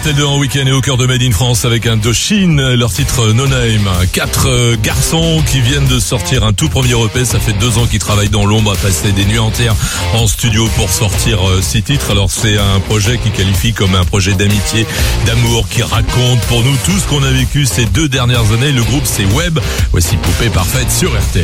RTL2 en week-end et au cœur de Made in France avec un Indochine, leur titre No Name. 4 garçons qui viennent de sortir un tout premier EP. Ça fait 2 ans qu'ils travaillent dans l'ombre, à passer des nuits entières en studio pour sortir 6 titres. Alors c'est un projet qui qualifie comme un projet d'amitié, d'amour, qui raconte pour nous tout ce qu'on a vécu ces 2 dernières années. Le groupe c'est Web. Voici Poupée Parfaite sur RTL.